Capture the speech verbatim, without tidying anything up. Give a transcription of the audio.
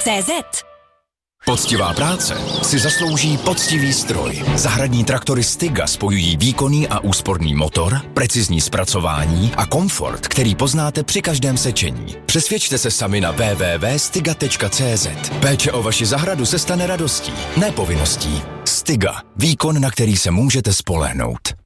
cé zet. Poctivá práce si zaslouží poctivý stroj. Zahradní traktory Stiga spojují výkonný a úsporný motor, precizní zpracování a komfort, který poznáte při každém sečení. Přesvědčte se sami na w w w tečka stiga tečka cé zet. Péče o vaši zahradu se stane radostí, ne povinností. Stiga. Výkon, na který se můžete spolehnout.